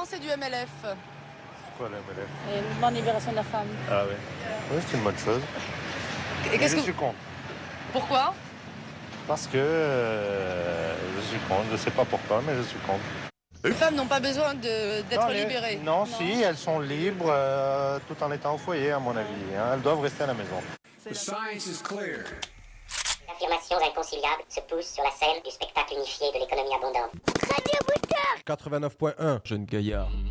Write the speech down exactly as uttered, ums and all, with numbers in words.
c'est du M L F. C'est quoi le M L F? Le mouvement de libération de la femme. Ah oui. Oui, c'est une bonne chose. Et Mais qu'est-ce je que suis contre. Pourquoi? Parce que euh, je suis contre. Je sais pas pourquoi, mais je suis contre. Les femmes n'ont pas besoin de- d'être Non, les- libérées. Non, si, elles sont libres euh, tout en étant au foyer, à mon avis. Hein. Elles doivent rester à la maison. The science is clear. Affirmations inconciliables se poussent sur la scène du spectacle unifié de l'économie abondante. quatre-vingt-neuf point un, Jeune Gaillard.